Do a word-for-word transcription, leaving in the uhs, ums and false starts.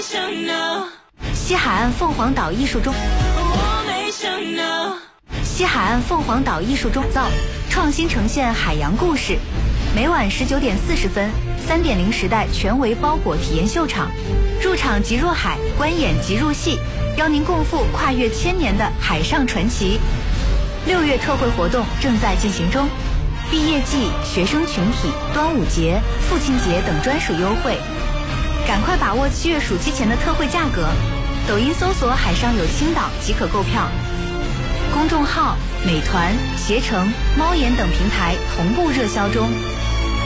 西海岸凤凰岛艺术中西海岸凤凰岛艺术中造创新呈现海洋故事，每晚十九点四十分，三点零时代全维包裹体验秀场，入场即入海，观演即入戏，邀您共赴跨越千年的海上传奇。六月特惠活动正在进行中，毕业季、学生群体、端午节、父亲节等专属优惠，赶快把握七月暑期前的特惠价格。抖音搜索海上有青岛即可购票，公众号美团、携程、猫眼等平台同步热销中。